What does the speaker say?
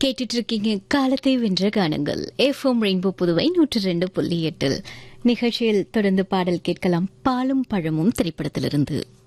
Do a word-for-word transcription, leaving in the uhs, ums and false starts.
கேட்டுட்டு இருக்கீங்க காலத்தை வென்ற கானங்கள் எஃப்எம் ரெயின்போ புதுவை நூற்று ரெண்டு புள்ளி எட்டில் நிகழ்ச்சியில் தொடர்ந்து பாடல் கேட்கலாம். பாலும் பழமும் திரைப்படத்திலிருந்து.